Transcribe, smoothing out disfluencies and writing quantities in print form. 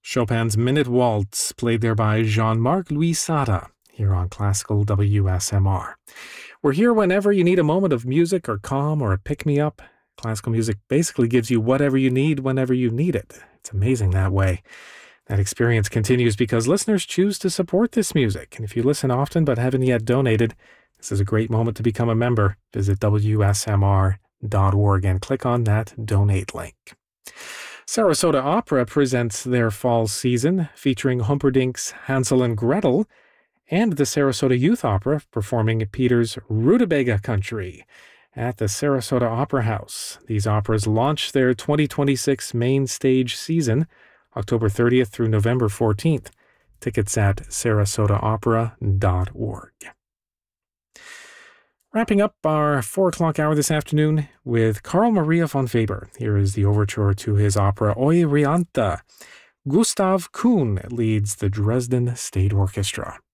Chopin's Minute Waltz, played there by Jean-Marc Louis Sada, here on Classical WSMR. We're here whenever you need a moment of music or calm or a pick-me-up. Classical music basically gives you whatever you need whenever you need it. It's amazing that way. That experience continues because listeners choose to support this music. And if you listen often but haven't yet donated, this is a great moment to become a member. Visit WSMR.org and click on that donate link. Sarasota Opera presents their fall season, featuring Humperdinck's Hansel and Gretel, and the Sarasota Youth Opera performing Peter's Rutabaga Country at the Sarasota Opera House. These operas launch their 2026 main stage season October 30th through November 14th. Tickets at sarasotaopera.org. Wrapping up our 4 o'clock hour this afternoon with Carl Maria von Weber. Here is the overture to his opera Euryanthe. Gustav Kuhn leads the Dresden State Orchestra.